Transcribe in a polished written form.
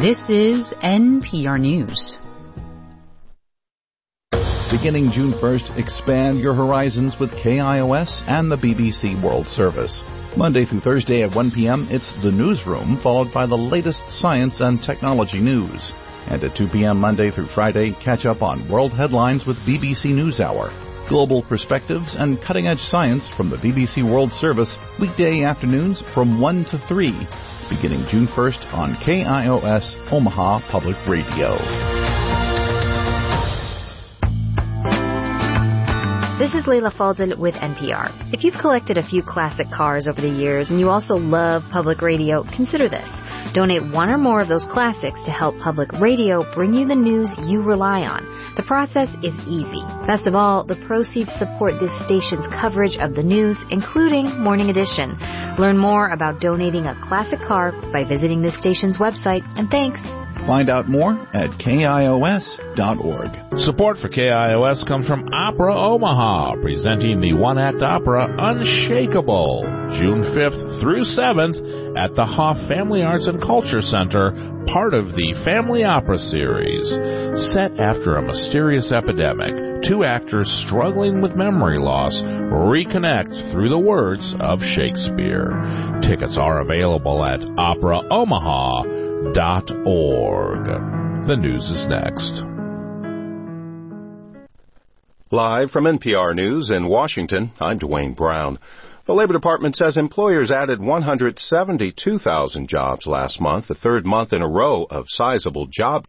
This is NPR News. Beginning June 1st, expand your horizons with KIOS and the BBC World Service. Monday through Thursday at 1 p.m., it's The Newsroom, followed by the latest science and technology news. And at 2 p.m. Monday through Friday, catch up on world headlines with BBC NewsHour. Global perspectives and cutting-edge science from the BBC World Service, weekday afternoons from 1 to 3, beginning June 1st on KIOS Omaha Public Radio. This is Leila Fadel with NPR. If you've collected a few classic cars over the years and you also love public radio, consider this. Donate one or more of those classics to help public radio bring you the news you rely on. The process is easy. Best of all, the proceeds support this station's coverage of the news, including Morning Edition. Learn more about donating a classic car by visiting this station's website. And thanks. Find out more at KIOS.org. Support for KIOS comes from Opera Omaha, presenting the one-act opera Unshakable, June 5th through 7th at the Hoff Family Arts and Culture Center, part of the Family Opera series. Set after a mysterious epidemic, two actors struggling with memory loss reconnect through the words of Shakespeare. Tickets are available at operaomaha.org. The news is next. Live from NPR News in Washington, I'm Dwayne Brown. The Labor Department says employers added 172,000 jobs last month, the third month in a row of sizable job